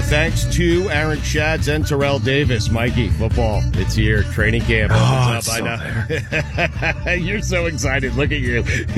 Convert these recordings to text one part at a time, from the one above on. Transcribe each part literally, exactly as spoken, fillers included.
thanks to Aaron Schatz and Terrell Davis. Mikey, football, it's here. Training camp Oh, opens up. I know. You're so excited. Look at you.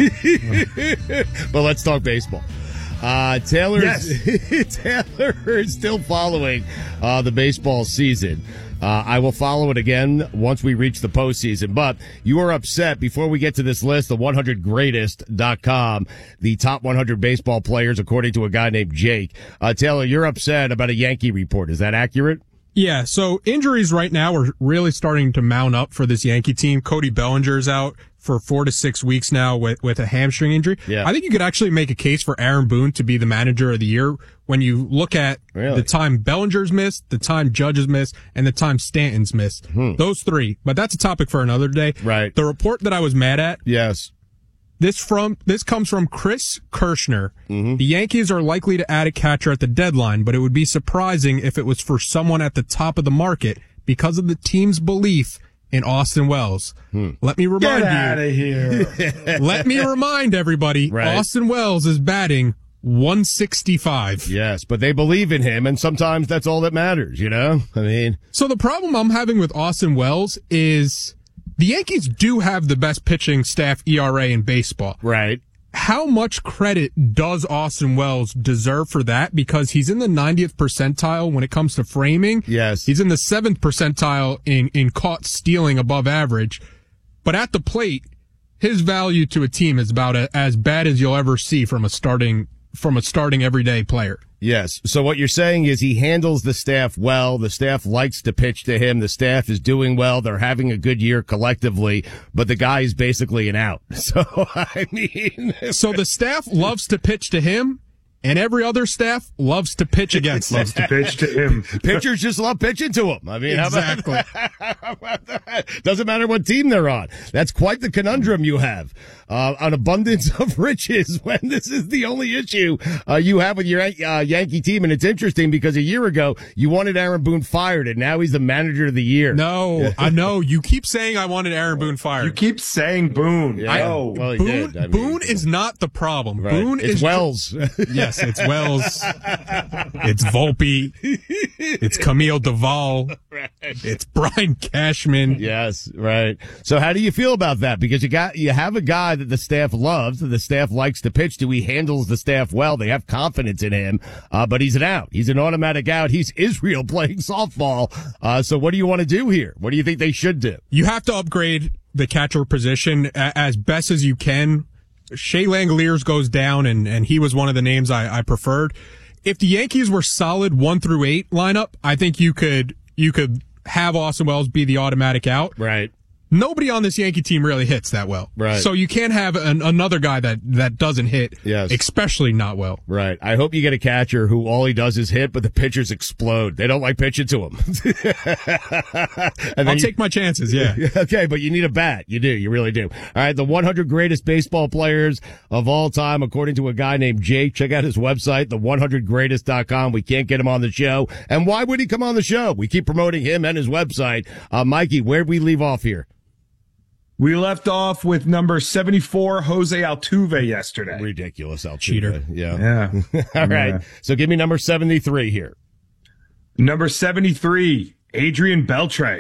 But let's talk baseball. Uh, Taylor, yes. Taylor is still following uh, the baseball season. Uh, I will follow it again once we reach the postseason. But you are upset before we get to this list, the one hundred greatest dot com, the top one hundred baseball players, according to a guy named Jake. Uh, Taylor, you're upset about a Yankee report. Is that accurate? Yeah, so injuries right now are really starting to mount up for this Yankee team. Cody Bellinger's out for four to six weeks now with, with a hamstring injury. Yeah. I think you could actually make a case for Aaron Boone to be the manager of the year when you look at Really? the time Bellinger's missed, the time Judge's missed, and the time Stanton's missed. Hmm. Those three. But that's a topic for another day. Right. The report that I was mad at, Yes. This from this comes from Chris Kirschner. Mm-hmm. The Yankees are likely to add a catcher at the deadline, but it would be surprising if it was for someone at the top of the market because of the team's belief in Austin Wells. Hmm. Let me remind Get out you. of here. Let me remind everybody. Right. Austin Wells is batting one sixty-five. Yes, but they believe in him, and sometimes that's all that matters, you know? I mean, So the problem I'm having with Austin Wells is the Yankees do have the best pitching staff E R A in baseball. right. How much credit does Austin Wells deserve for that? Because he's in the ninetieth percentile when it comes to framing. Yes. He's in the seventh percentile in, in caught stealing above average. But at the plate, his value to a team is about a, as bad as you'll ever see from a starting, from a starting everyday player. Yes. So what you're saying is he handles the staff well. The staff likes to pitch to him. The staff is doing well. They're having a good year collectively, but the guy is basically an out. So, I mean. So the staff loves to pitch to him, and every other staff loves to pitch against him. Loves to pitch to him. Pitchers just love pitching to him. I mean, Exactly. How about, how about that? Doesn't matter what team they're on. That's quite the conundrum you have. Uh, an abundance of riches when this is the only issue uh, you have with your uh, Yankee team. And it's interesting because a year ago you wanted Aaron Boone fired, and now he's the manager of the year. No, I know. You keep saying I wanted Aaron Boone fired. You keep saying Boone. Yeah. No. Well, he Boone, did. I mean, Boone is not the problem. right. Boone it's is Wells. Yes, it's Wells. It's Volpe. It's Camille Duvall. Right. It's Brian Cashman. Yes, right. So how do you feel about that? Because you got you have a guy that the staff loves, that the staff likes to pitch to. He handles the staff well. They have confidence in him, uh, but he's an out. He's an automatic out. He's Israel playing softball. Uh, so what do you want to do here? What do you think they should do? You have to upgrade the catcher position a- as best as you can. Shea Langoliers goes down, and, and he was one of the names I, I preferred. If the Yankees were solid one through eight lineup, I think you could you could have Austin Wells be the automatic out. Right. Nobody on this Yankee team really hits that well. Right. So you can't have an, another guy that, that doesn't hit, Yes. especially not well. Right. I hope you get a catcher who all he does is hit, but the pitchers explode. They don't like pitching to him. And I'll you- take my chances, yeah. Okay, but you need a bat. You do. You really do. All right, the one hundred greatest baseball players of all time, according to a guy named Jake. Check out his website, the one hundred greatest dot com. We can't get him on the show. And why would he come on the show? We keep promoting him and his website. Uh, Mikey, where'd we leave off here? We left off with number seventy-four, Jose Altuve, yesterday. Ridiculous, Altuve. Cheater. Yeah. Yeah. All right. Yeah. So give me number seventy-three here. Number seventy-three, Adrian Beltre.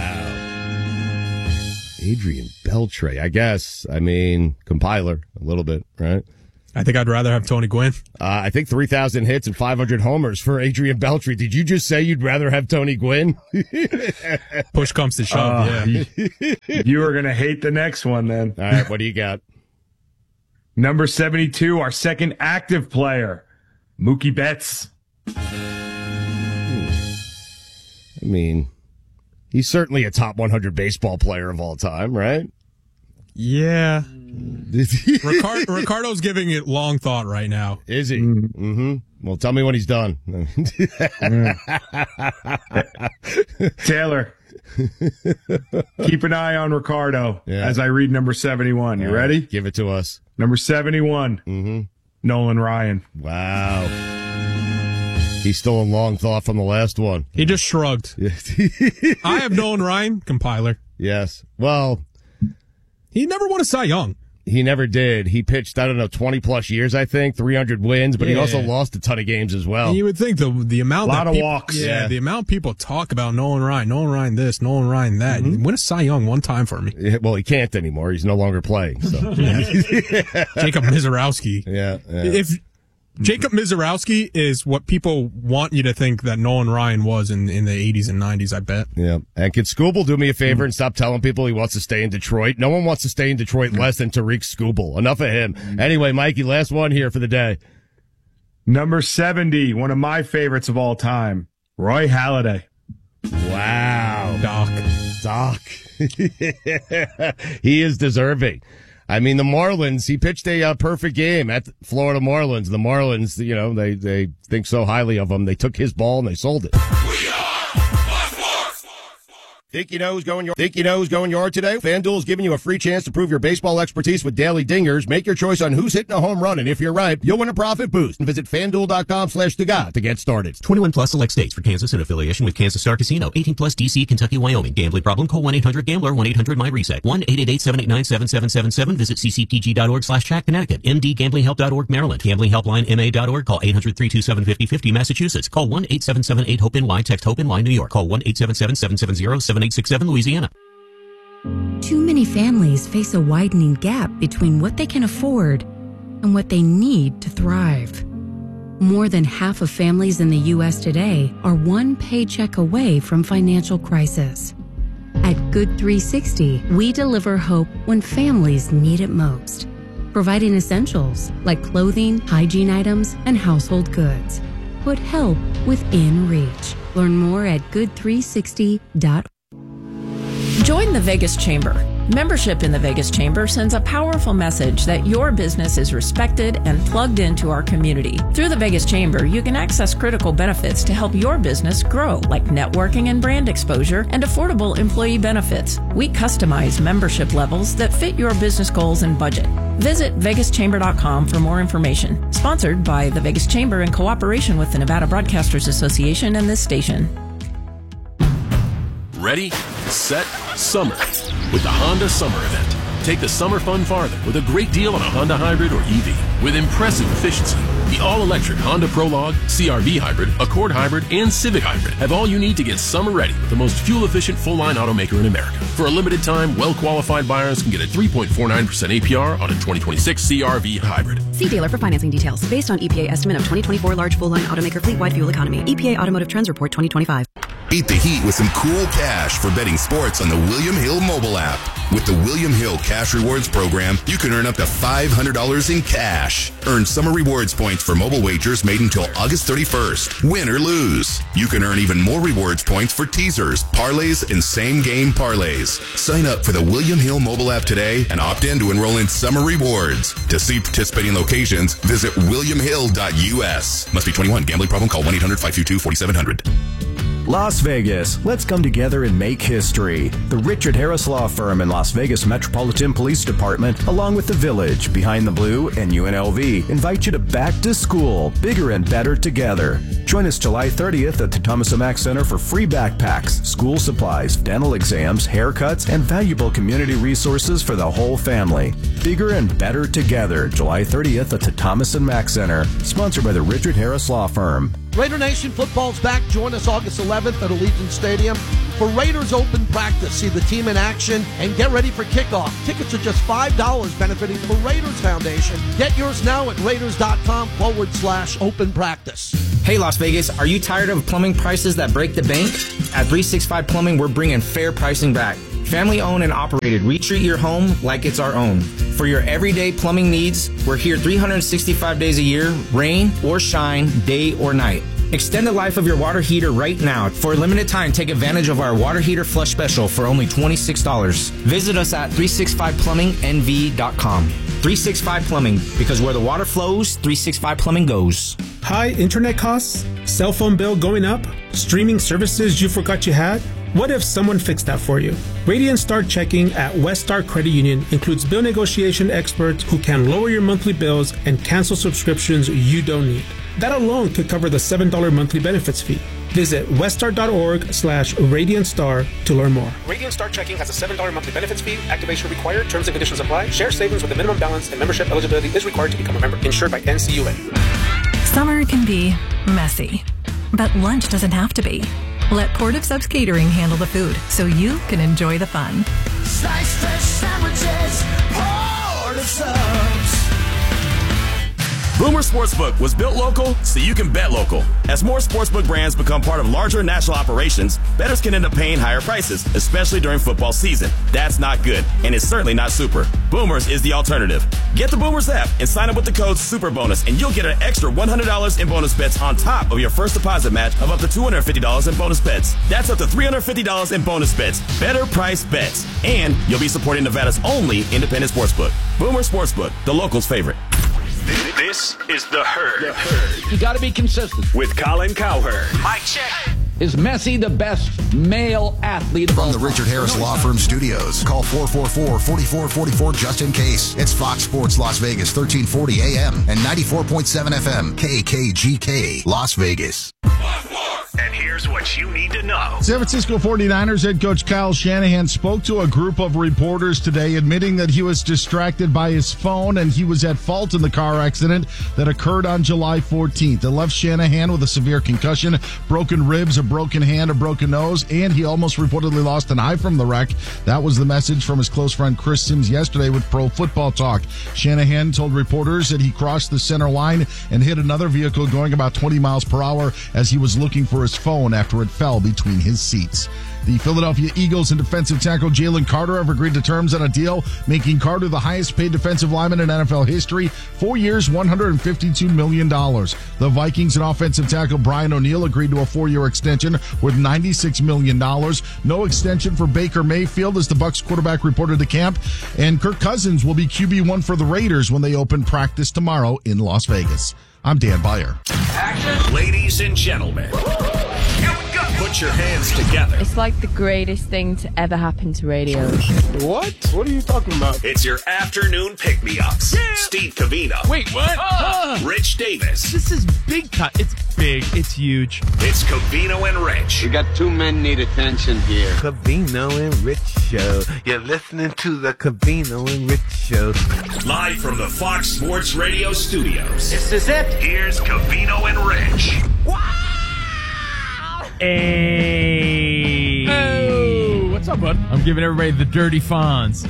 Wow. Adrian Beltre, I guess. I mean, compiler a little bit, right? I think I'd rather have Tony Gwynn. Uh, I think three thousand hits and five hundred homers for Adrian Beltre. Did you just say you'd rather have Tony Gwynn? Push comes to shove, Uh, yeah. you, you are going to hate the next one then. All right, what do you got? Number seventy-two, our second active player, Mookie Betts. I mean, he's certainly a top one hundred baseball player of all time, right? Yeah. Ricard- Ricardo's giving it long thought right now. Is he? Mm-hmm. Well, tell me when he's done. Taylor, keep an eye on Ricardo Yeah. as I read number seventy-one. You All right, ready? give it to us. Number seventy-one, Mm-hmm. Nolan Ryan. Wow. He's still in long thought from the last one. He just shrugged. I have Nolan Ryan, compiler. Yes. Well, He never won a Cy Young. He never did. He pitched, I don't know, twenty plus years, I think, three hundred wins, but yeah. he also lost a ton of games as well. And you would think the the amount a lot that of people, walks. Yeah, Yeah. the amount people talk about Nolan Ryan, Nolan Ryan this, Nolan Ryan that. Mm-hmm. Win a Cy Young one time for me. Yeah, well, he can't anymore. He's no longer playing. So. Jacob Mizorowski. yeah, yeah. If Jacob Mizorowski is what people want you to think that Nolan Ryan was in, in the eighties and nineties, I bet. Yeah. And can Scooble do me a favor and stop telling people he wants to stay in Detroit? No one wants to stay in Detroit less than Tariq Scooble. Enough of him. Anyway, Mikey, last one here for the day. Number seventy, one of my favorites of all time, Roy Halladay. Wow. Doc. Doc. He is deserving. I mean, the Marlins, he pitched a uh, perfect game at the Florida Marlins. The Marlins, you know, they, they think so highly of him. They took his ball and they sold it. Think you know who's going yard? Think you know who's going yard today? FanDuel is giving you a free chance to prove your baseball expertise with daily dingers. Make your choice on who's hitting a home run, and if you're right, you'll win a profit boost. Visit FanDuel.com slash the guy to get started. twenty-one plus select states for Kansas in affiliation with Kansas Star Casino. eighteen plus D C, Kentucky, Wyoming. Gambling problem? Call one eight hundred gambler, one eight hundred my reset. one eight eight eight, seven eight nine, seven seven seven seven. Visit ccpg.org slash chat Connecticut. M D Gambling Help dot org Maryland. Gambling Helpline M A dot org. Call eight hundred, three two seven, five oh five oh Massachusetts. Call one eight seven seven eight, hope N Y. Text HOPE N Y New York. Call one eight seven seven, seven seven zero, seven eight six seven Louisiana. Too many families face a widening gap between what they can afford and what they need to thrive. More than half of families in the U S today are one paycheck away from financial crisis. At Good three sixty, we deliver hope when families need it most, providing essentials like clothing, hygiene items, and household goods. Put help within reach. Learn more at good three sixty dot org. Join the Vegas Chamber. Membership in the Vegas Chamber sends a powerful message that your business is respected and plugged into our community. Through the Vegas Chamber, you can access critical benefits to help your business grow, like networking and brand exposure and affordable employee benefits. We customize membership levels that fit your business goals and budget. Visit vegas chamber dot com for more information. Sponsored by the Vegas Chamber in cooperation with the Nevada Broadcasters Association and this station. Ready, set, summer with the Honda Summer Event. Take the summer fun farther with a great deal on a Honda Hybrid or E V with impressive efficiency. The all-electric Honda Prologue, C R V Hybrid, Accord Hybrid, and Civic Hybrid have all you need to get summer ready with the most fuel-efficient full-line automaker in America. For a limited time, well-qualified buyers can get a three point four nine percent A P R on a twenty twenty-six C R V Hybrid. See dealer for financing details. Based on E P A estimate of twenty twenty-four large full-line automaker fleet-wide fuel economy. E P A Automotive Trends Report twenty twenty-five. Beat the heat with some cool cash for betting sports on the William Hill mobile app. With the William Hill Cash Rewards program, you can earn up to five hundred dollars in cash. Earn summer rewards points for mobile wagers made until August thirty-first. Win or lose. You can earn even more rewards points for teasers, parlays, and same-game parlays. Sign up for the William Hill mobile app today and opt in to enroll in summer rewards. To see participating locations, visit william hill dot U S. Must be twenty-one. Gambling problem? Call one eight hundred, five two two, four seven zero zero. Las Vegas, let's come together and make history. The Richard Harris Law Firm and Las Vegas Metropolitan Police Department, along with the Village, Behind the Blue, and U N L V, invite you to Back to School, bigger and better together. Join us July thirtieth at the Thomas and Mack Center for free backpacks, school supplies, dental exams, haircuts, and valuable community resources for the whole family. Bigger and better together, July thirtieth at the Thomas and Mack Center, sponsored by the Richard Harris Law Firm. Raider Nation football's back. Join us August eleventh at Allegiant Stadium for Raiders Open Practice. See the team in action and get ready for kickoff. Tickets are just five dollars, benefiting the Raiders Foundation. Get yours now at raiders.com forward slash open practice. Hey Las Vegas, are you tired of plumbing prices that break the bank? At three sixty-five Plumbing, we're bringing fair pricing back. Family owned and operated, we treat your home like it's our own. For your everyday plumbing needs, we're here three hundred sixty-five days a year, rain or shine, day or night. Extend the life of your water heater right now. For a limited time, take advantage of our water heater flush special for only twenty-six dollars. Visit us at three sixty-five plumbing N V dot com. three sixty-five Plumbing, because where the water flows, three sixty-five Plumbing goes. High internet costs? Cell phone bill going up? Streaming services you forgot you had? What if someone fixed that for you? Radiant Start Checking at West Star Credit Union includes bill negotiation experts who can lower your monthly bills and cancel subscriptions you don't need. That alone could cover the seven dollars monthly benefits fee. Visit weststar.org slash Radiant Star to learn more. Radiant Star Checking has a seven dollars monthly benefits fee. Activation required. Terms and conditions apply. Share savings with a minimum balance and membership eligibility is required to become a member. Insured by N C U A. Summer can be messy, but lunch doesn't have to be. Let Portive Subs Catering handle the food so you can enjoy the fun. Slice fresh sandwiches, Portive Subs. Boomer Sportsbook was built local so you can bet local. As more sportsbook brands become part of larger national operations, bettors can end up paying higher prices, especially during football season. That's not good, and it's certainly not super. Boomers is the alternative. Get the Boomers app and sign up with the code SUPERBONUS, and you'll get an extra one hundred dollars in bonus bets on top of your first deposit match of up to two hundred fifty dollars in bonus bets. That's up to three hundred fifty dollars in bonus bets. Better price bets. And you'll be supporting Nevada's only independent sportsbook. Boomer Sportsbook, the locals' favorite. This is The Herd. The Herd. You got to be consistent. With Colin Cowherd. Mic check. Is Messi the best male athlete from the Richard Harris Law Firm Studios? Call four four four, four four four four just in case. It's Fox Sports Las Vegas, thirteen forty A M and ninety-four point seven F M, K K G K, Las Vegas. And here's what you need to know. San Francisco forty-niners head coach Kyle Shanahan spoke to a group of reporters today admitting that he was distracted by his phone and he was at fault in the car accident that occurred on July fourteenth. It left Shanahan with a severe concussion, broken ribs, a broken hand, a broken nose, and he almost reportedly lost an eye from the wreck. That was the message from his close friend Chris Sims yesterday with Pro Football Talk. Shanahan told reporters that he crossed the center line and hit another vehicle going about twenty miles per hour as he was looking for his phone after it fell between his seats. The Philadelphia Eagles and defensive tackle Jalen Carter have agreed to terms on a deal, making Carter the highest paid defensive lineman in N F L history. Four years, one hundred fifty-two million dollars. The Vikings and offensive tackle Brian O'Neill agreed to a four-year extension worth ninety-six million dollars. No extension for Baker Mayfield as the Bucs quarterback reported to camp. And Kirk Cousins will be Q B one for the Raiders when they open practice tomorrow in Las Vegas. I'm Dan Beyer. Action. Ladies and gentlemen, here we go. Put your hands together. It's like the greatest thing to ever happen to radio. What? What are you talking about? It's your afternoon pick-me-ups. Yeah. Steve Covino. Wait, what? Uh, Rich Davis. This is big time. It's big. It's huge. It's Covino and Rich. We got two men need attention here. Covino and Rich Show. You're listening to the Covino and Rich Show. Live from the Fox Sports Radio studios. This is it. Here's Covino and Rich. Wow! Hey. Oh, what's up, bud? I'm giving everybody the dirty Fonz.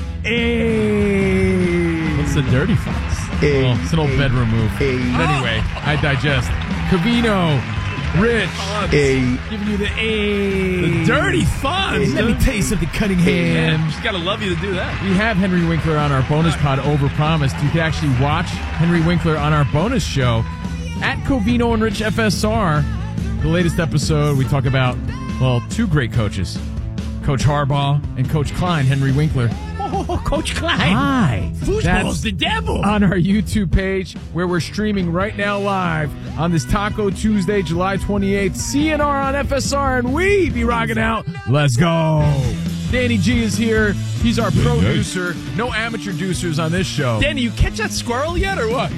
Hey. What's the dirty Fonz? Hey. Oh, it's an old hey. bedroom move. Hey. But anyway, I digest. Covino, Rich, hey. giving you the A. The dirty Fonz. Hey. Let me tell you something, Cunningham. Hey, she's got to love you to do that. We have Henry Winkler on our bonus pod, Overpromised. You can actually watch Henry Winkler on our bonus show at Covino and Rich F S R. The latest episode, we talk about, well, two great coaches, Coach Harbaugh and Coach Klein, Henry Winkler. Oh, Coach Klein. Hi. Foosball's That's the devil. On our YouTube page, where we're streaming right now live on this Taco Tuesday, July twenty-eighth, C N R on F S R, and we be rocking out. Let's go. Danny G is here. He's our producer. No amateur producers on this show. Danny, you catch that squirrel yet, or what?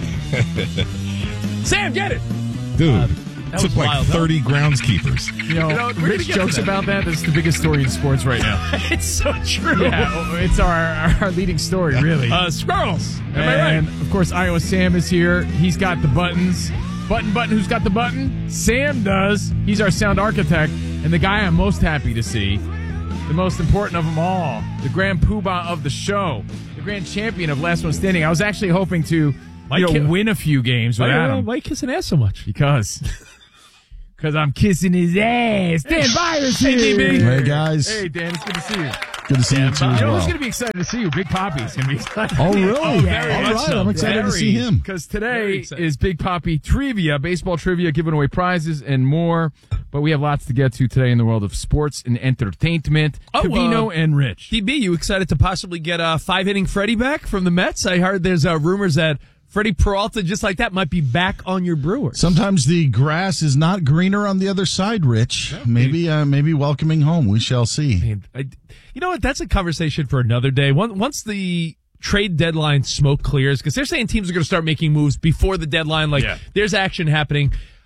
Sam, get it. Dude. Uh, That took like wild, thirty huh? groundskeepers. You know, you know Rich jokes that. about that. That's the biggest story in sports right now. It's so true. Yeah, it's our, our, our leading story, really. Uh, squirrels. Am and, I right? And, of course, Iowa Sam is here. He's got the buttons. Button, button, who's got the button? Sam does. He's our sound architect. And the guy I'm most happy to see, the most important of them all, the grand poobah of the show, the grand champion of Last One Standing. I was actually hoping to you know, win a few games with Adam. Why are you kissing ass so much? Because... Because I'm kissing his ass. Dan Byers here. Hey, D B. Hey, guys. Hey, Dan. It's good to see you. Good to see Dan you, too, as You know well. who's going to be excited to see you? Big Poppy's going to be excited. Oh, really? Oh, very All much right. so. I'm excited very. to see him. Because today is Big Poppy Trivia, baseball trivia, giving away prizes and more. But we have lots to get to today in the world of sports and entertainment. Oh, Covino uh, and Rich. D B, you excited to possibly get a five-inning Freddie back from the Mets? I heard there's uh, rumors that Freddie Peralta, just like that, might be back on your Brewers. Sometimes the grass is not greener on the other side, Rich. Yeah, maybe uh, maybe welcoming home. We shall see. Man, I, you know what? That's a conversation for another day. Once the trade deadline smoke clears, because they're saying teams are going to start making moves before the deadline. Like, yeah. There's action happening.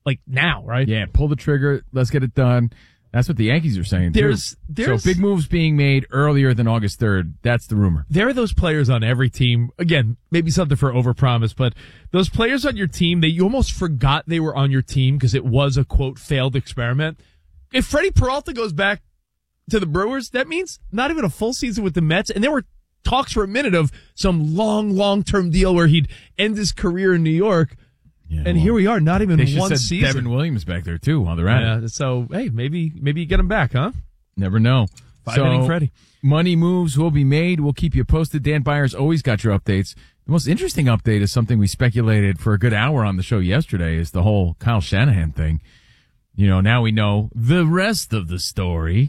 like now, right? Yeah, pull the trigger. Let's get it done. That's what the Yankees are saying, there's, too. There's, so big moves being made earlier than August third. That's the rumor. There are those players on every team. Again, maybe something for overpromise, but those players on your team, they you almost forgot they were on your team because it was a, quote, failed experiment. If Freddie Peralta goes back to the Brewers, that means not even a full season with the Mets. And there were talks for a minute of some long, long-term deal where he'd end his career in New York. Yeah, and well, here we are, not even they one said season. Devin Williams back there too while they're at yeah, it. So hey, maybe maybe you get him back, huh? Never know. Five so, inning Freddie. Money moves will be made. We'll keep you posted. Dan Byers always got your updates. The most interesting update is something we speculated for a good hour on the show yesterday. Is the whole Kyle Shanahan thing. You know, now we know the rest of the story.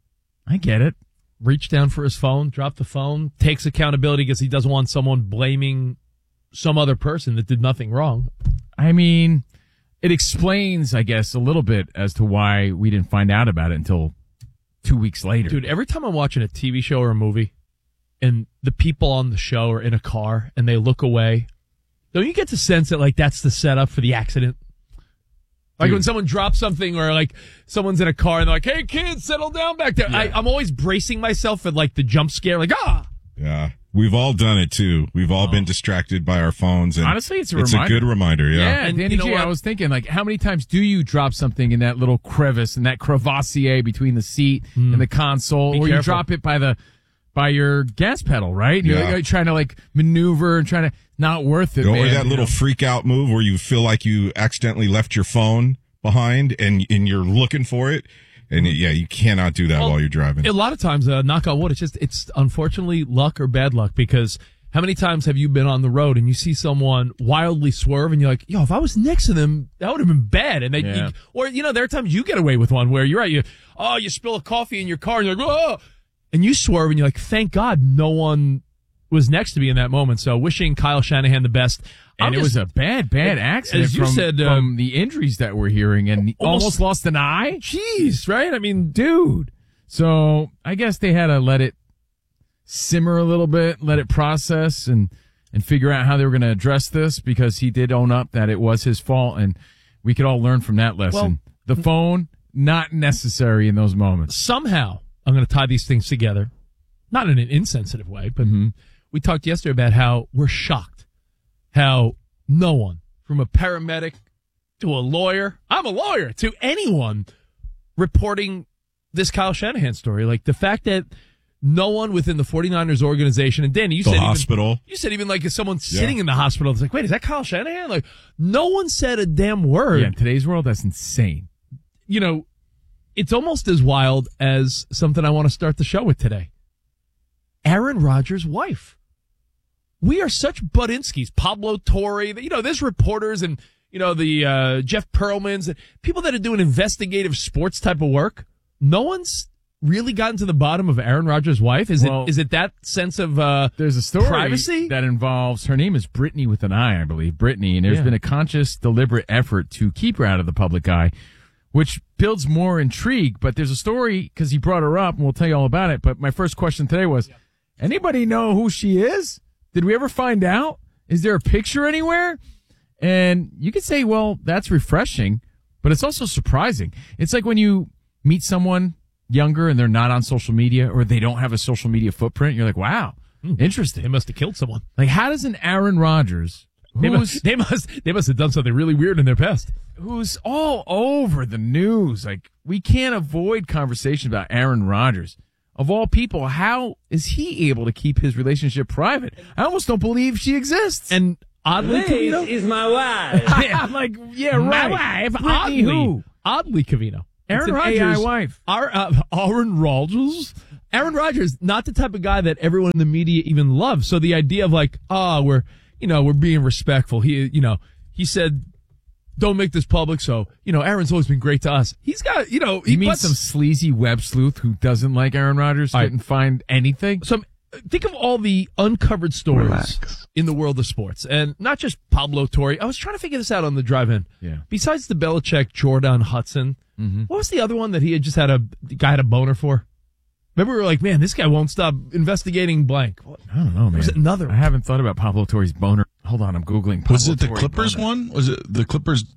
I get it. Reached down for his phone, dropped the phone, takes accountability because he doesn't want someone blaming some other person that did nothing wrong. I mean, it explains, I guess, a little bit as to why we didn't find out about it until two weeks later. Dude, every time I'm watching a T V show or a movie and the people on the show are in a car and they look away, don't you get the sense that, like, that's the setup for the accident? Like Dude. When someone drops something or, like, someone's in a car and they're like, hey, kids, settle down back there. Yeah. I, I'm always bracing myself for, like, the jump scare, like, ah! Yeah. We've all done it, too. We've all oh. been distracted by our phones. And honestly, it's a it's reminder. It's a good reminder, yeah. Yeah, and Danny you know G, I was thinking, like, how many times do you drop something in that little crevice, in that crevassier between the seat mm. and the console, Be or careful. you drop it by the by your gas pedal, right? You're, yeah. you're trying to, like, maneuver and trying to, not worth it, Or man, that little know? freak out move where you feel like you accidentally left your phone behind and, and you're looking for it. And yeah, you cannot do that well, while you're driving. A lot of times, uh, knock on wood, it's just, it's unfortunately luck or bad luck, because how many times have you been on the road and you see someone wildly swerve and you're like, yo, if I was next to them, that would have been bad. And they, yeah. you, or, you know, there are times you get away with one where you're right, you, oh, you spill a coffee in your car and you're like, oh, and you swerve and you're like, thank God no one was next to me in that moment. So wishing Kyle Shanahan the best. And I'm it just, was a bad, bad accident as you from, said, from um, the injuries that we're hearing, and almost, almost lost an eye. Jeez, right? I mean, dude. So I guess they had to let it simmer a little bit, let it process, and and figure out how they were going to address this, because he did own up that it was his fault, and we could all learn from that lesson. Well, the phone, not necessary in those moments. Somehow, I'm going to tie these things together, not in an insensitive way, but mm-hmm. we talked yesterday about how we're shocked. How no one, from a paramedic to a lawyer, I'm a lawyer, to anyone reporting this Kyle Shanahan story. Like, the fact that no one within the 49ers organization, and Danny, you the said hospital. Even, you said even like if someone's yeah. sitting in the hospital, it's like, wait, is that Kyle Shanahan? Like, no one said a damn word. Yeah, in today's world, that's insane. You know, it's almost as wild as something I want to start the show with today. Aaron Rodgers' wife. We are such Budinskis, Pablo Torre, you know, there's reporters and, you know, the uh, Jeff Pearlmans, and people that are doing investigative sports type of work. No one's really gotten to the bottom of Aaron Rodgers' wife. Is well, it is it that sense of uh, there's a story privacy that involves, her name is Brittany with an I, I believe, Brittany, and there's yeah. been a conscious, deliberate effort to keep her out of the public eye, which builds more intrigue. But there's a story, because he brought her up, and we'll tell you all about it. But my first question today was, yeah. anybody know who she is? Did we ever find out? Is there a picture anywhere? And you could say, well, that's refreshing, but it's also surprising. It's like when you meet someone younger and they're not on social media, or they don't have a social media footprint. You're like, wow, mm, interesting. They must have killed someone. Like, how does an Aaron Rodgers, they must, they must, they must have done something really weird in their past, who's all over the news. Like, we can't avoid conversation about Aaron Rodgers. Of all people, how is he able to keep his relationship private? I almost don't believe she exists. And oddly, This is my wife. I'm like, yeah, right. My wife. Brittany oddly, who? Oddly, Cavino. Aaron it's an Rodgers. A I wife. Our, uh, Aaron Rodgers. Aaron Rodgers, not the type of guy that everyone in the media even loves. So the idea of like, ah, oh, we're, you know, we're being respectful. He, you know, he said, don't make this public. So, you know, Aaron's always been great to us. He's got, you know, he you mean some sleazy web sleuth who doesn't like Aaron Rodgers, couldn't right. find anything? So think of all the uncovered stories Relax. in the world of sports, and not just Pablo Torre. I was trying to figure this out on the drive in. Yeah. Besides the Belichick, Jordan Hudson, mm-hmm. what was the other one that he had just had a the guy had a boner for? Remember, we were like, man, this guy won't stop investigating blank. I don't know, man. Was it another one? I haven't thought about Pablo Torre's boner. Hold on, I'm Googling Pablo Was it the Torre Clippers boner. one? Was it the Clippers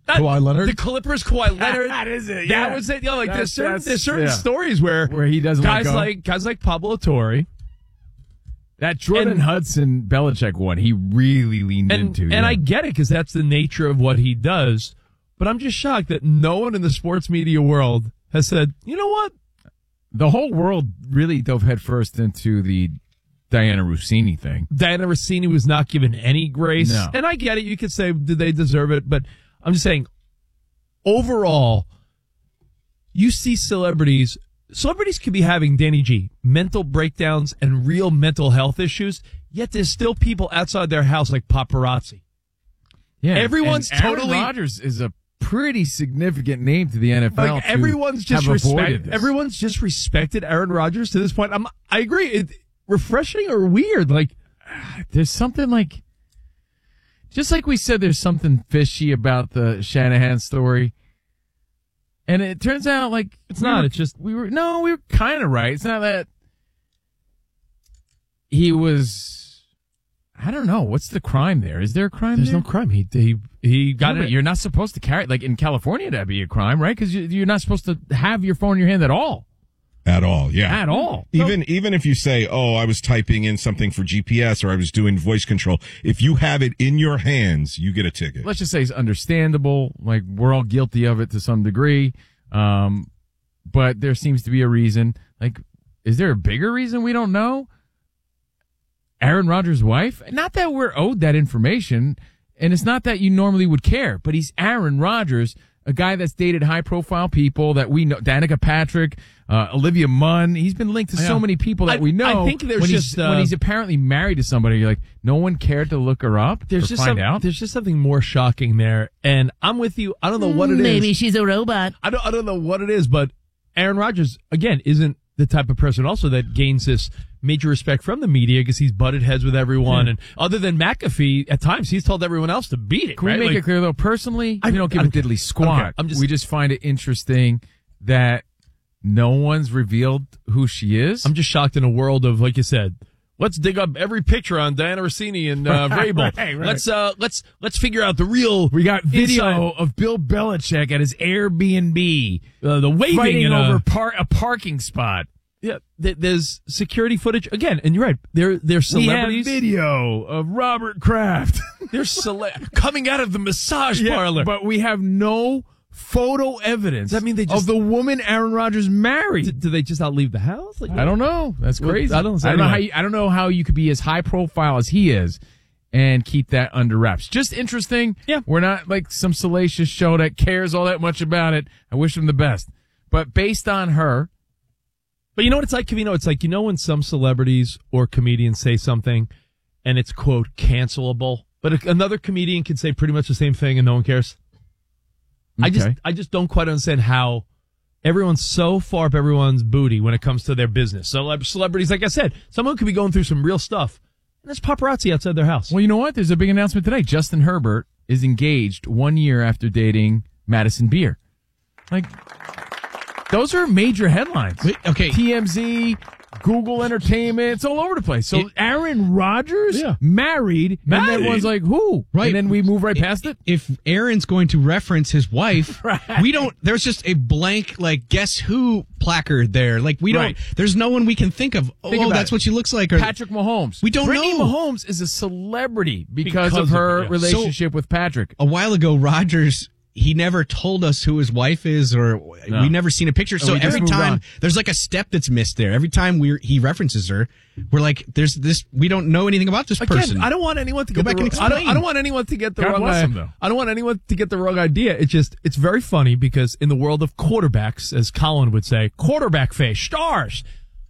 That, Kawhi Leonard? The Clippers, Kawhi Leonard. That is it, That yeah. was it. You know, like That's- there's certain, that's- there's certain yeah. stories where Where he doesn't guys let go. like guys like Pablo Torre. That Jordan And- Hudson Belichick one, he really leaned And, into. and yeah. I get it because that's the nature of what he does. But I'm just shocked that no one in the sports media world has said, you know what? The whole world really dove headfirst into the Diana Rossini thing. Diana Rossini was not given any grace. No. And I get it. You could say, did they deserve it? But I'm just saying, overall, you see celebrities. Celebrities could be having, Danny G, mental breakdowns and real mental health issues, yet there's still people outside their house like paparazzi. Yeah, Everyone's and Aaron totally- Rodgers is a pretty significant name to the N F L. Like to everyone's just have respect, avoided this. everyone's just respected Aaron Rodgers to this point. I'm, I agree. It, refreshing or weird? Like, There's something like, just like we said, there's something fishy about the Shanahan story. And it turns out like It's we not, were- it's just- we were no, we were kind of right. It's not that he was. I don't know. What's the crime there? Is there a crime? there's there? no crime. He he he got No, it. but you're not supposed to carry like in California. That'd be a crime, right? Because you, you're not supposed to have your phone in your hand at all. At all, yeah. At all. Even even if you say, "Oh, I was typing in something for G P S or I was doing voice control," if you have it in your hands, you get a ticket. Let's just say it's understandable. Like we're all guilty of it to some degree. Um, but there seems to be a reason. Like, is there a bigger reason we don't know? Aaron Rodgers' wife? Not that we're owed that information, and it's not that you normally would care, but he's Aaron Rodgers, a guy that's dated high-profile people that we know, Danica Patrick, uh, Olivia Munn. He's been linked to Yeah. so many people that I- we know. I think there's when just, he's, uh, when he's apparently married to somebody, you're like, no one cared to look her up There's to just find some, out. There's just something more shocking there, and I'm with you. I don't know what it is. Maybe she's a robot. I don't. I don't know what it is, but Aaron Rodgers again isn't the type of person also that gains this major respect from the media because he's butted heads with everyone. Yeah. And other than McAfee, at times he's told everyone else to beat it. Can we right? make Like, it clear though? Personally, I- we don't give I a don't care. diddly I don't squat. care. I'm just- we just find it interesting that no one's revealed who she is. I'm just shocked in a world of, like you said, let's dig up every picture on Diana Rossini and uh, Right, Vrabel. right, right. Let's uh, let's let's figure out the real. We got video inside- of Bill Belichick at his Airbnb, uh, the waving fighting in over a, par- a parking spot. yeah. th- There's security footage again, and you're right. There there's We have celebrities. video of Robert Kraft. There's cele- coming out of the massage Yeah, parlor. but we have no photo evidence Does that mean they of just- the woman Aaron Rodgers married. do, do they just not leave the house? Like, I don't know. That's Well, crazy. I don't- I don't know anyway. how you, I don't know how you could be as high profile as he is and keep that under wraps. Just interesting. Yeah. We're not like some salacious show that cares all that much about it. I wish him the best. But based on her, But you know what it's like, Kavino? It's like, you know when some celebrities or comedians say something and it's, quote, cancelable, but a- another comedian can say pretty much the same thing and no one cares? I just Okay. I just don't quite understand how everyone's so far up everyone's booty when it comes to their business. So like, celebrities, like I said, someone could be going through some real stuff, and there's paparazzi outside their house. well, you know what? There's a big announcement today. Justin Herbert is engaged one year after dating Madison Beer. Like, those are major headlines. Wait, okay. T M Z, Google Entertainment, it's all over the place. So It- Aaron Rodgers Yeah. married, Married? and everyone's like, who? Right. And then we move right past it. If Aaron's going to reference his wife, we don't, there's just a blank, like, guess who placard there. Like, we Right. don't, there's no one we can think of. Think oh, about that's it. what she looks like. Or, Patrick Mahomes. We don't Brittany know. Mahomes is a celebrity because, Because of of her it, yeah. relationship with Patrick. a while ago, Rogers, he never told us who his wife is, or No. we never seen a picture. So we just every moved time on. there's like a step that's missed there. Every time we he references her, we're like, "There's this. We don't know anything about this Again, person." I don't want anyone to Go get back the and wrong, I don't, explain. I don't want anyone to get the God wrong bless idea. him, though. I don't want anyone to get the wrong idea. It's just it's very funny because in the world of quarterbacks, as Colin would say, quarterback face, stars.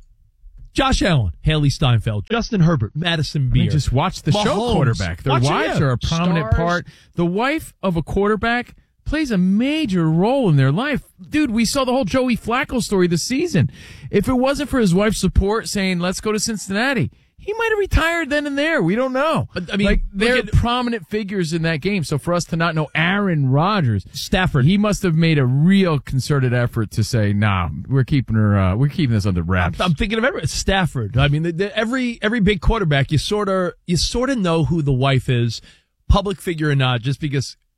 Josh Allen, Haley Steinfeld, Justin Herbert, Madison Beer. I just watch the show Mahomes. quarterback. Their Watch it, wives yeah. are a prominent Stars. part. The wife of a quarterback plays a major role in their life. Dude, we saw the whole Joey Flacco story this season. If it wasn't for his wife's support saying, let's go to Cincinnati, he might have retired then and there. We don't know. But, I mean, like, look they're at- prominent figures in that game. So for us to not know Aaron Rodgers, Stafford. he must have made a real concerted effort to say, nah, we're keeping her, uh, we're keeping this under wraps. I'm thinking of every Stafford. I mean, the, the, every every big quarterback, you sort of you sort of know who the wife is, public figure or not, just because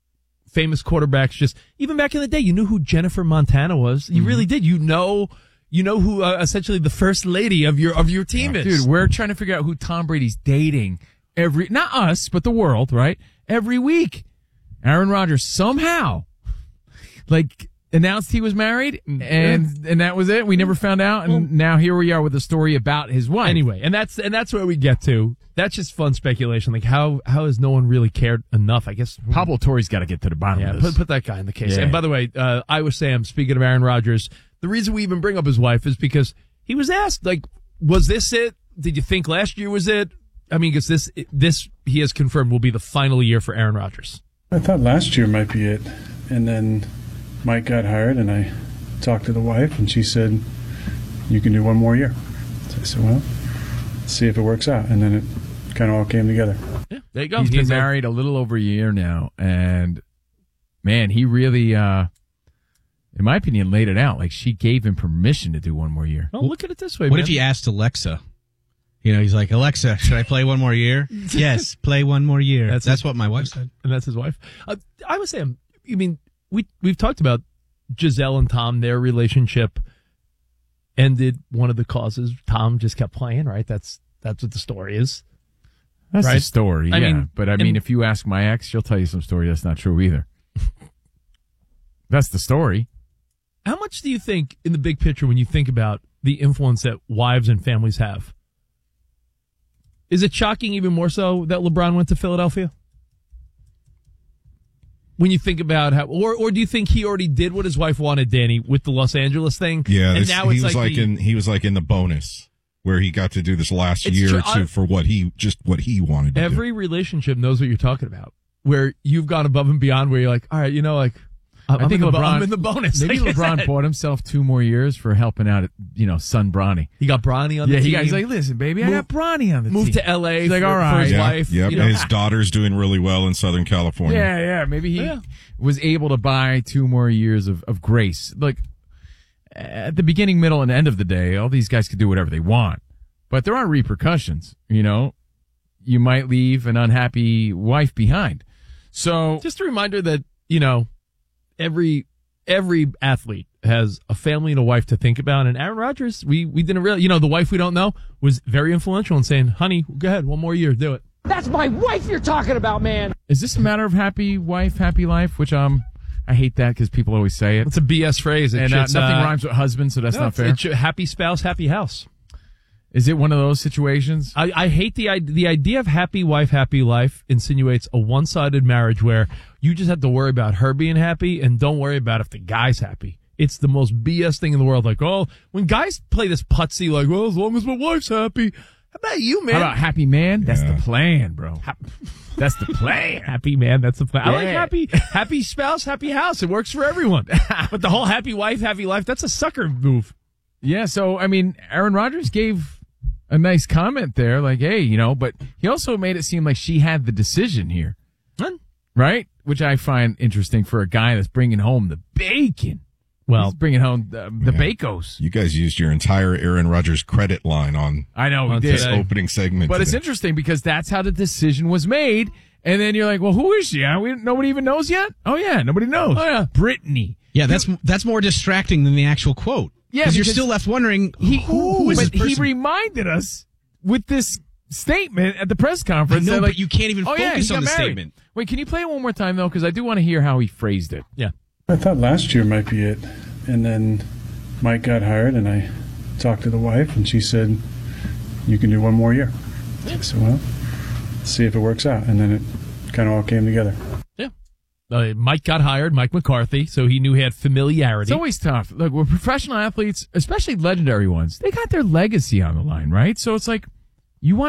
famous quarterbacks. Just even back in the day, you knew who Jennifer Montana was. You mm-hmm. really did. You know, you know who uh, essentially the first lady of your of your team yeah, is. Dude, we're trying to figure out who Tom Brady's dating every, not us, but the world, right? Every week, Aaron Rodgers somehow, like, announced he was married, and yeah. and that was it. We never found out, and well, now here we are with a story about his wife. Anyway, and that's and that's where we get to. That's just fun speculation. Like, how how has no one really cared enough? I guess Pablo Torre's got to get to the bottom yeah, of this. Put, put that guy in the case. Yeah. And by the way, uh, Iowa Sam, speaking of Aaron Rodgers, the reason we even bring up his wife is because he was asked, like, was this it? Did you think last year was it? I mean, because this, this he has confirmed will be the final year for Aaron Rodgers. I thought last year might be it. And then Mike got hired, and I talked to the wife, and she said, you can do one more year. So I said, well, let's see if it works out. And then it kind of all came together. Yeah, there you go. He's been married a little over a year now, and man, he really, uh, in my opinion, laid it out. Like, she gave him permission to do one more year. Oh, look at it this way, What man. if he asked Alexa? You know, he's like, Alexa, should I play one more year? Yes, play one more year. That's, that's what my wife said. And that's his wife. Uh, I would say, I mean, we, we've talked about Giselle and Tom, their relationship ended. One of the causes, Tom just kept playing, right? That's that's what the story is. That's right? the story, I yeah. mean, but I mean, and, if you ask my ex, she'll tell you some story that's not true either. That's the story. How much do you think, in the big picture, when you think about the influence that wives and families have, is it shocking even more so that LeBron went to Philadelphia? When you think about how, or or do you think he already did what his wife wanted, Danny, with the Los Angeles thing? Yeah, and this, now he it's was like, like the, in he was like in the bonus where he got to do this last It's year true. or two I- for what he just what he wanted to every relationship knows what you're talking about. Where you've gone above and beyond, where you're like, all right, you know, like I'm, I think in, the, LeBron, I'm in the bonus. Maybe Like I LeBron said. bought himself two more years for helping out, at, you know, son Bronny. He got Bronny on yeah, the he team. got, he's like, listen, baby, I Move- got Bronny on the Moved team. to L A He's like, for, all for right. his do. wife. Yep, you know? and his daughter's doing really well in Southern California. Yeah, yeah. Maybe he Yeah. was able to buy two more years of, of grace. Look, at the beginning, middle, and end of the day, all these guys could do whatever they want. But there are repercussions, you know. You might leave an unhappy wife behind. So Just a reminder that, you know, every every athlete has a family and a wife to think about. And Aaron Rodgers, we, we didn't really, you know, the wife we don't know was very influential in saying, honey, go ahead, one more year, do it. That's my wife you're talking about, man. is this a matter of happy wife, happy life? Which um, I hate that because people always say it. It's a B S phrase. It and uh, should, nothing uh, rhymes with husband, so that's no, not it's- fair. it should- happy spouse, happy house. Is it one of those situations? I, I hate the idea. The idea of happy wife, happy life insinuates a one-sided marriage where you just have to worry about her being happy and don't worry about if the guy's happy. It's the most B S thing in the world. Like, oh, when guys play this putsy, like, well, as long as my wife's happy. How about you, man? How about happy man? That's Yeah. the plan, bro. That's the plan. Happy man, that's the plan. I like Yeah. happy, happy spouse, happy house. It works for everyone. But the whole happy wife, happy life, that's a sucker move. Yeah, so, I mean, Aaron Rodgers gave a nice comment there, like, hey, you know, but he also made it seem like she had the decision here. Huh? Right? Which I find interesting for a guy that's bringing home the bacon. Well, He's bringing home the, the bacos. You guys used your entire Aaron Rodgers credit line on I know, we on did. this opening segment. But it's today. interesting because that's how the decision was made. And then you're like, well, who is she? Uh, we, nobody even knows yet? Oh, yeah, nobody knows. Oh, yeah. Brittany. Yeah, that's that's more distracting than the actual quote. Yeah, because you're because still left wondering He, who, who is but this person? he reminded us with this statement at the press conference. I know, that, but like, you can't even oh, yeah, focus he on got the married. statement. Wait, can you play it one more time, though? Because I do want to hear how he phrased it. Yeah. I thought last year might be it. And then Mike got hired, and I talked to the wife, and she said, you can do one more year. I said, well, let's see if it works out. And then it kind of all came together. Yeah. Uh, Mike got hired, Mike McCarthy, so he knew he had familiarity. It's always tough. Look, with professional athletes, especially legendary ones, they got their legacy on the line, right? So it's like, you want